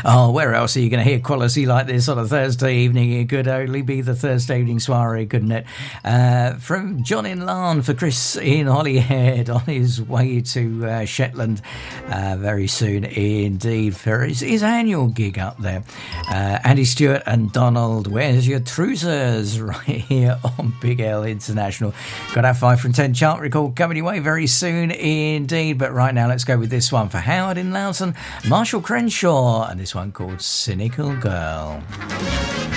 Oh, where else are you going to hear quality like this on a Thursday evening? It could only be the Thursday evening soiree, couldn't it? From John in Larne for Chris in Holyhead on his way to Shetland very soon indeed for his annual gig up there. Andy Stewart and Donald, where's your trousers? Right here on Big L International. Got our 5 from 10 chart record coming your way very soon indeed. But right now, let's go with this one for Howard in Loughton, Marshall Crenshaw, and this one called Cynical Girl.